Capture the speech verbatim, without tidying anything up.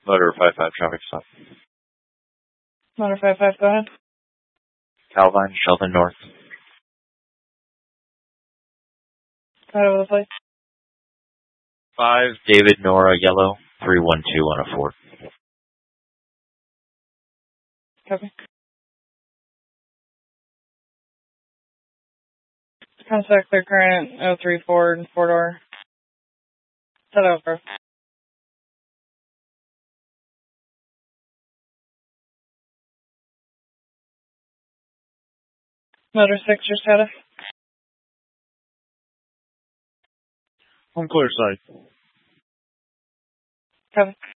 Motor five five traffic stop. Motor five five, go ahead. Calvine, Sheldon North. Go ahead over the place. five David Nora Yellow, three one two one oh four. Copy. Contact clear current oh three Ford, four door. Set over. Motor six, your status. Home clear side. Copy.